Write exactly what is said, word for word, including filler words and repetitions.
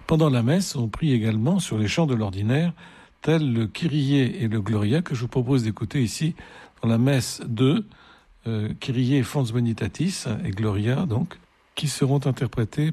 Pendant la messe, on prie également sur les chants de l'ordinaire, tels le Kyrie et le Gloria, que je vous propose d'écouter ici dans la messe deux, euh, Kyrie Fons Bonitatis et Gloria, donc, qui seront interprétés